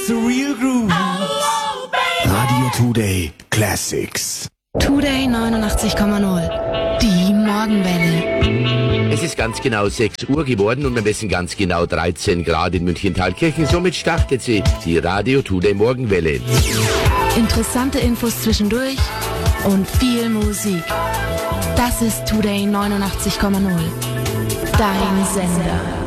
the real groove. Radio Today Classics. Today 89,0. Die Morgenwelle. Es ist ganz genau 6 Uhr geworden und wir messen ganz genau 13 Grad in München-Thalkirchen. Somit startet sie, die Radio Today Morgenwelle. Interessante Infos zwischendurch und viel Musik. Das ist Today 89,0. Dein Sender.